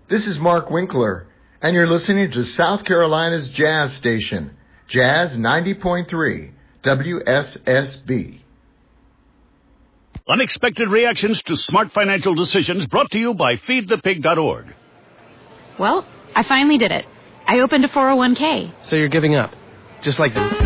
This is Mark Winkler, and you're listening to South Carolina's Jazz Station, Jazz 90.3, WSSB. Unexpected reactions to smart financial decisions brought to you by feedthepig.org. Well, I finally did it. I opened a 401k. So you're giving up, just like them.